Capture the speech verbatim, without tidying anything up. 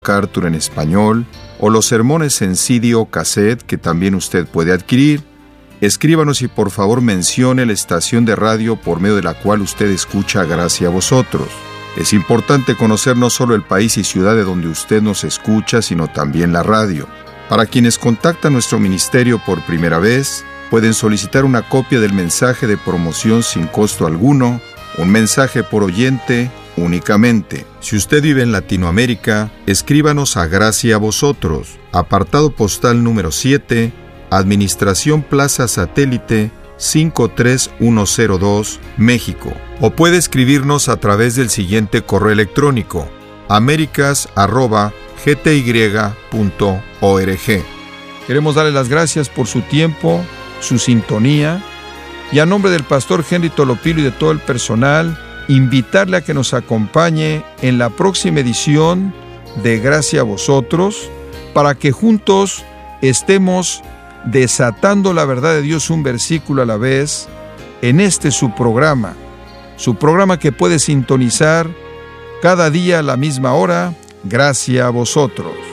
MacArthur en español o los sermones en C D o cassette que también usted puede adquirir, escríbanos y por favor mencione la estación de radio por medio de la cual usted escucha Gracia a Vosotros. Es importante conocer no solo el país y ciudad de donde usted nos escucha, sino también la radio. Para quienes contactan nuestro ministerio por primera vez, pueden solicitar una copia del mensaje de promoción sin costo alguno, un mensaje por oyente únicamente. Si usted vive en Latinoamérica, escríbanos a Gracia a Vosotros, apartado postal número siete, Administración Plaza Satélite cinco tres uno cero dos, México. O puede escribirnos a través del siguiente correo electrónico, americas arroba g t y punto org. Queremos darle las gracias por su tiempo, su sintonía, y a nombre del pastor Henry Tolopilo y de todo el personal, invitarle a que nos acompañe en la próxima edición de Gracia a Vosotros, para que juntos estemos desatando la verdad de Dios un versículo a la vez en este su programa, su programa que puede sintonizar cada día a la misma hora. Gracia a Vosotros.